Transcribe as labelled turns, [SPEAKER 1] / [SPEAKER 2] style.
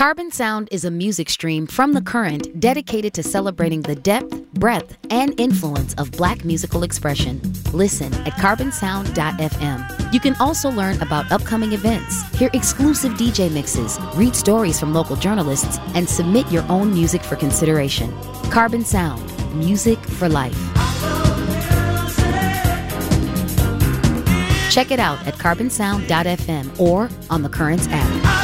[SPEAKER 1] Carbon Sound is a music stream from The Current dedicated to celebrating the depth, breadth, and influence of Black musical expression. Listen at carbonsound.fm. You can also learn about upcoming events, hear exclusive DJ mixes, read stories from local journalists, and submit your own music for consideration. Carbon Sound, music for life. Check it out at carbonsound.fm or on The Current's app.